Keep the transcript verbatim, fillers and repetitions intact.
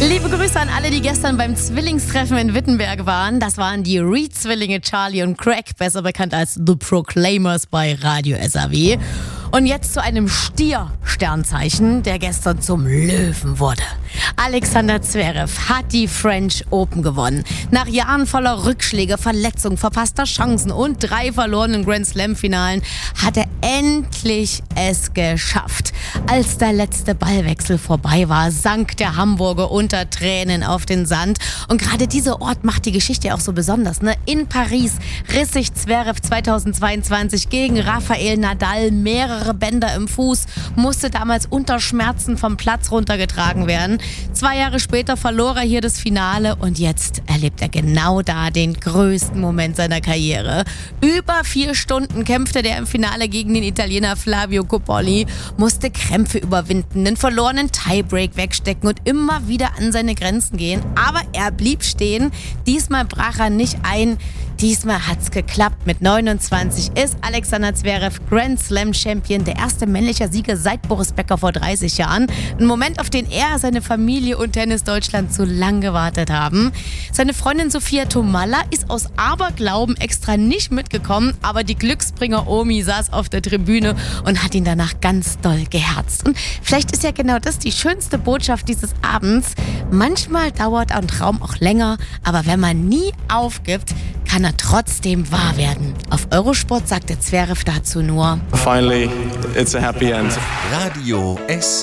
Liebe Grüße an alle, die gestern beim Zwillingstreffen in Wittenberg waren. Das waren die Reed-Zwillinge Charlie und Craig, besser bekannt als The Proclaimers bei Radio S A W. Und jetzt zu einem Stier-Sternzeichen, der gestern zum Löwen wurde. Alexander Zverev hat die French Open gewonnen. Nach Jahren voller Rückschläge, Verletzungen, verpasster Chancen und drei verlorenen Grand-Slam-Finalen hat er endlich es geschafft. Als der letzte Ballwechsel vorbei war, sank der Hamburger unter Tränen auf den Sand. Und gerade dieser Ort macht die Geschichte auch so besonders. Ne? In Paris riss sich Zverev zweitausendzweiundzwanzig gegen Rafael Nadal mehrere Bänder im Fuß, musste damals unter Schmerzen vom Platz runtergetragen werden. Zwei Jahre später verlor er hier das Finale und jetzt erlebt er genau da den größten Moment seiner Karriere. Über vier Stunden kämpfte der im Finale gegen den Italiener Flavio Coppoli, musste Krämpfe überwinden, den verlorenen Tiebreak wegstecken und immer wieder an seine Grenzen gehen. Aber er blieb stehen. Diesmal brach er nicht ein. Diesmal hat's geklappt. Mit neunundzwanzig ist Alexander Zverev Grand Slam Champion, der erste männliche Sieger seit Boris Becker vor dreißig Jahren. Ein Moment, auf den er, seine Familie und Tennis Deutschland zu lang gewartet haben. Seine Freundin Sophia Tomalla ist aus Aberglauben extra nicht mitgekommen, aber die Glücksbringer Omi saß auf der Tribüne und hat ihn danach ganz doll geherzt. Und vielleicht ist ja genau das die schönste Botschaft dieses Abends. Manchmal dauert ein Traum auch länger, aber wenn man nie aufgibt, kann er trotzdem wahr werden. Auf Eurosport sagte Zverev dazu nur: Finally, it's a happy end. Radio S